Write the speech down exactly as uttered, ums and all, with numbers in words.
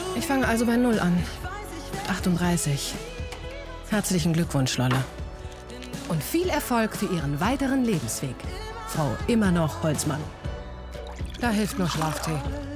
Ich fange also bei Null an. Mit achtunddreißig. Herzlichen Glückwunsch, Lolle. Und viel Erfolg für Ihren weiteren Lebensweg, Frau immer noch Holzmann. Da hilft nur Schlaftee.